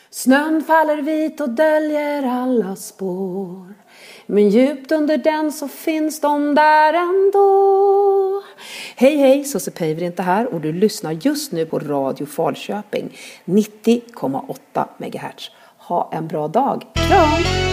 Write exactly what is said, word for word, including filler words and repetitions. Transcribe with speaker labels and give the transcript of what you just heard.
Speaker 1: Snön faller vit och döljer alla spår. Men djupt under den så finns de där ändå. Hej hej, Susse Päivärinta inte här och du lyssnar just nu på Radio Falköping nittio komma åtta megahertz. Ha en bra dag. Kram!